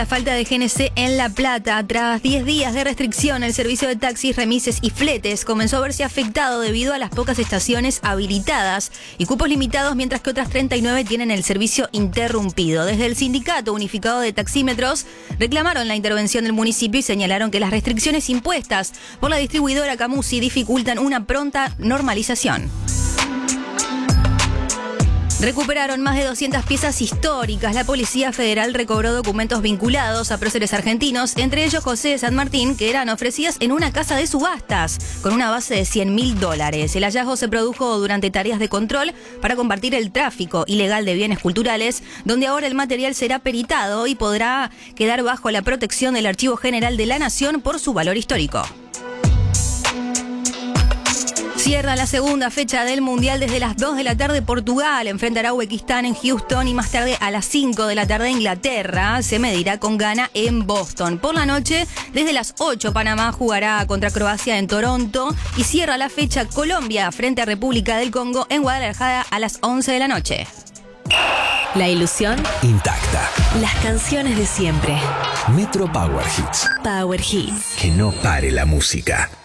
la falta de GNC en La Plata. Tras 10 días de restricción, el servicio de taxis, remises y fletes comenzó a verse afectado debido a las pocas estaciones habilitadas y cupos limitados, mientras que otras 39 tienen el servicio interrumpido. Desde el Sindicato Unificado de Taxímetros reclamaron la intervención del municipio y señalaron que las restricciones impuestas por la distribuidora Camusi dificultan una pronta normalización. Recuperaron más de 200 piezas históricas. La Policía Federal recobró documentos vinculados a próceres argentinos, entre ellos José de San Martín, que eran ofrecidas en una casa de subastas con una base de $100.000. El hallazgo se produjo durante tareas de control para combatir el tráfico ilegal de bienes culturales, donde ahora el material será peritado y podrá quedar bajo la protección del Archivo General de la Nación por su valor histórico. Cierra la segunda fecha del Mundial desde las 2 de la tarde. Portugal enfrentará a Uzbekistán en Houston y más tarde a las 5 de la tarde Inglaterra se medirá con Ghana en Boston. Por la noche, desde las 8, Panamá jugará contra Croacia en Toronto y cierra la fecha Colombia frente a República del Congo en Guadalajara a las 11 de la noche. La ilusión intacta. Las canciones de siempre. Metro Power Hits. Power Hits. Que no pare la música.